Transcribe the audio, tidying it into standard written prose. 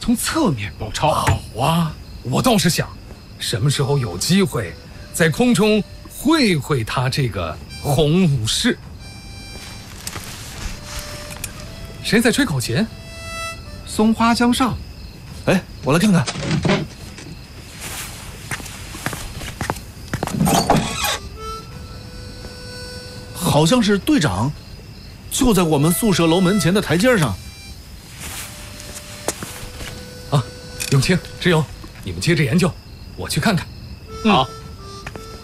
从侧面包抄。 好啊，我倒是想，什么时候有机会，在空中会会他这个红武士。谁在吹口琴？ 松花江上， 哎，我来看看。好像是队长，就在我们宿舍楼门前的台阶上。 啊，永清、志勇，你们接着研究，我去看看。 好。